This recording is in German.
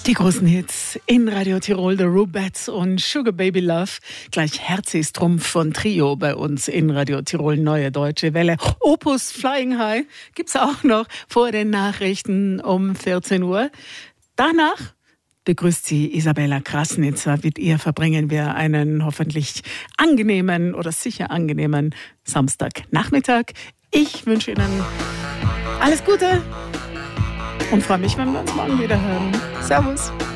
Die großen Hits in Radio Tirol, The Rubettes und Sugar Baby Love. Gleich Herzistrumpf von Trio bei uns in Radio Tirol, Neue Deutsche Welle. Opus Flying High gibt's auch noch vor den Nachrichten um 14 Uhr. Danach begrüßt sie Isabella Krasnitzer. Mit ihr verbringen wir einen hoffentlich angenehmen oder sicher angenehmen Samstagnachmittag. Ich wünsche Ihnen alles Gute und freue mich, wenn wir uns morgen wieder hören. Servus.